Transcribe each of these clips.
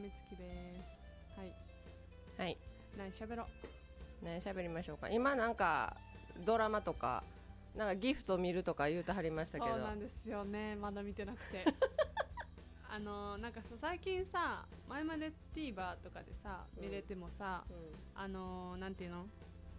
みつきです。はい。 はい。 何喋ろう。 何喋りましょうか。今なんかドラマとかなんかギフト見るとか言うてはりましたけど。 そうなんですよね。まだ見てなくて。なんかさ最近さ前まで TVer とかでさ見れてもさ、なんていうの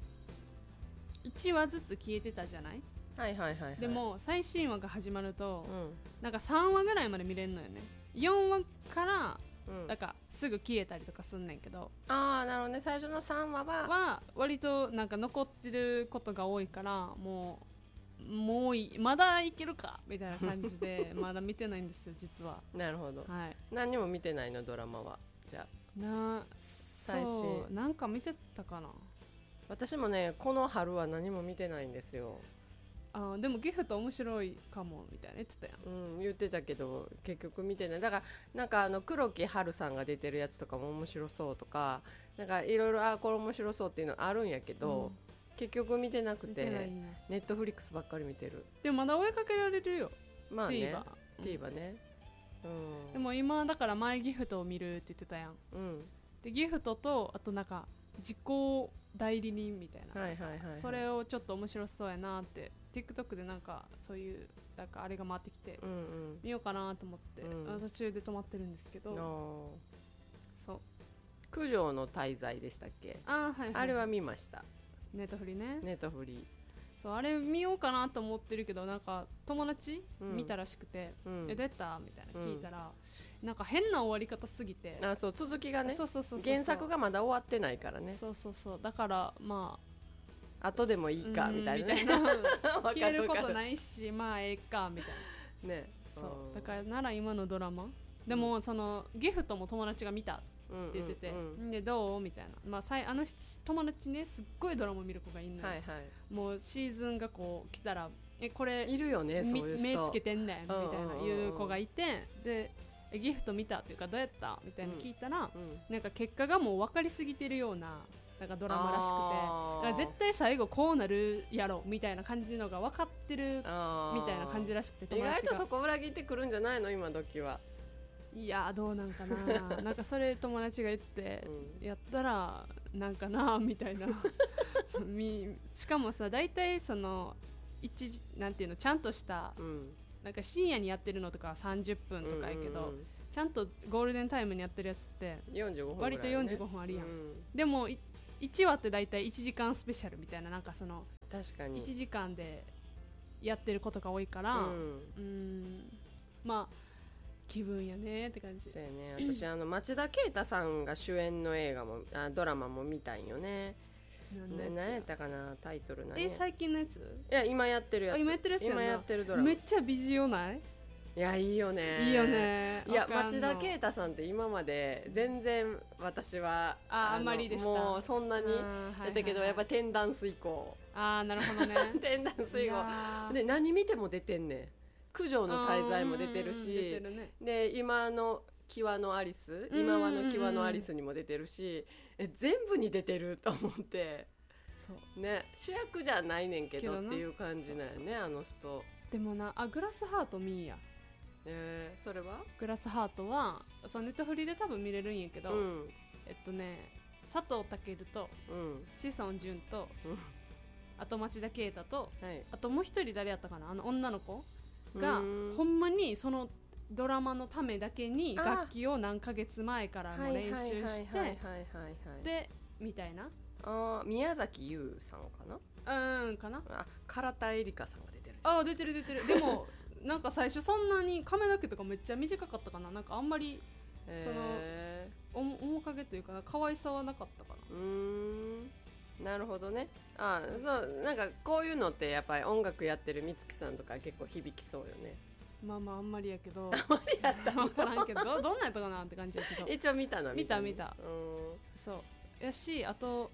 1話ずつ消えてたじゃない。 はいはいはい、はい、 でも最新話が始まると、なんか3話ぐらいまで見れるのよね。4話からなんかすぐ消えたりとかすんねんけど、 ああなるほどね。最初の3話は割となんか残ってることが多いからもうまだいけるかみたいな感じでまだ見てないんですよ実は。 なるほど、 はい、 何にも見てないのドラマは。じゃあ最新なんか見てたかな。 私もねこの春は何も見てないんですよ。 でもギフト面白いかもみたいな言ってたやん、 言ってたけど結局見てない。だからなんか黒木華さんが出てるやつとかも面白そうとかなんかいろいろこれ面白そうっていうのあるんやけど、結局見てなくてネットフリックスばっかり見てる。 でもまだ追いかけられるよ。 まあね TVer ね、 でも今だから前ギフトを見るって言ってたやん、でギフトとあとなんか自己代理人みたいな、それをちょっと面白そうやなって TikTok でなんかそういうなんかあれが回ってきて、見ようかなと思って、途中で止まってるんですけど、そう九条の大罪でしたっけ。あれは見ました。 ネットフリね。 ネットフリそうあれ見ようかなと思ってるけどなんか友達、見たらしくて、出たみたいな聞いたら、なんか変な終わり方すぎて、 そう続きがね、 そう原作がまだ終わってないからね。 そうだからまあ後でもいいかみたいな、 消えることないしまあええかみたいなね。 そうだからなら今のドラマでも、そのギフトも友達が見たって言ってて、でどうみたいな、あの友達ねすっごいドラマ見る子がいるのよ、もうシーズンがこう来たらこれいるよね、そういう人目つけてんねんみたいないう子がいて、でギフト見たっていうかどうやったみたいな聞いたら、なんか結果がもう分かりすぎてるようななんかドラマらしくて、絶対最後こうなるやろみたいな感じのが分かってるみたいな感じらしくて、 意外とそこ裏切ってくるんじゃないの今時は。 いやどうなんかななんかそれ友達が言って、やったらなんかなみたいなしかもさ大体そのなんていうのちゃんとした、なんか深夜にやってるのとか30分とかやけど、ちゃんとゴールデンタイムにやってるやつって 45分、 割と45分あるやん、でも1話って大体1時間スペシャルみたいな、なんかその確かに 1時間でやってることが多いから、まあ気分やねって感じ。 そうやね。私町田啓太さんが主演の映画もドラマも見たいよね。何やったかなタイトル。 最近のやつ。 いや今やってるやつ。 今やってるやつやな。 今やってるドラマめっちゃ美人ない。 いやいいよね。 いいよね。 いや町田啓太さんって今まで全然私はあんまりでした。 もうそんなにやったけど、やっぱテンダンス以降。 なるほどね。 テンダンス以降で何見ても出てんねん。九条の大罪も出てるし、で今の際のアリス、今はの際のアリスにも出てるし、全部に出てると思って、そうね、主役じゃないねんけどっていう感じなんよね。あの人でもなグラスハート見んや。 それはグラスハートはそうネットフリで多分見れるんやけど、佐藤健と、志尊淳と、あと町田啓太と、あともう一人誰やったかな、女の子がほんまにそのドラマのためだけに楽器を何ヶ月前からも練習してでみたいな。 宮崎優さんかな。 かな。 唐田絵里香さんが出てる。 出てるでもなんか最初そんなに髪の毛とかめっちゃ短かったかな。なんかあんまりその面影というか可愛さはなかったかな。 なるほどね。そうなんかこういうのってやっぱり音楽やってる美月さんとか結構響きそうよね。 あんまりやけどあんまりやった分からんけどどんなんやったかなって感じやけど一応見たの。 見たそうやし、あと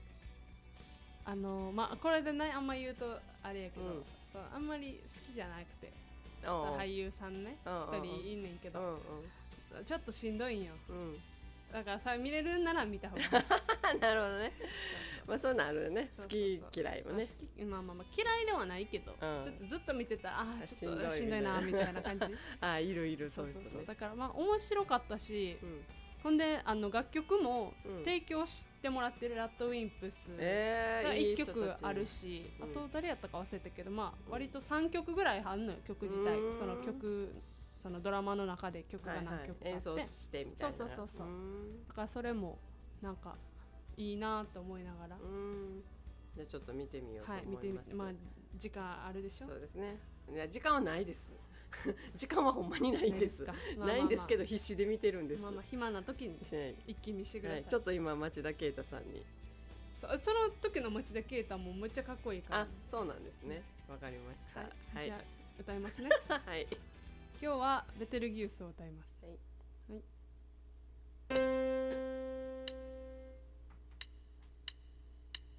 これでねあんま言うとあれやけど、そうあんまり好きじゃなくて俳優さんね一人いんねんけど、ちょっとしんどいんよ、だからさ見れるんなら見た方がいいなるほどね。そうなるね。好き嫌いもね。 嫌いではないけど、ちょっとずっと見てたらちょっとしんどいなみたいな感じいるそうだから面白かったし、 ほんで楽曲も提供してもらってるラッドウィンプスが1曲あるし、あと誰やったか忘れたけど、割と3曲ぐらいあんのよ、曲自体。そのドラマの中で曲が何曲かあって、 演奏してみたいな。 そうだからそれもなんかいいなと思いながら、 じゃあちょっと見てみようと思います。 見てみ時間あるでしょ。 そうですね。いや時間はないです時間はほんまにないんです。ないんですけど必死で見てるんです。 暇な時に一気見してください。 ちょっと今町田啓太さんにその時の町田啓太もめっちゃかっこいいから。 あ、そうなんですね。わかりました。 じゃあ歌いますね。 はい。 今日はベテルギウスを歌います。 はい。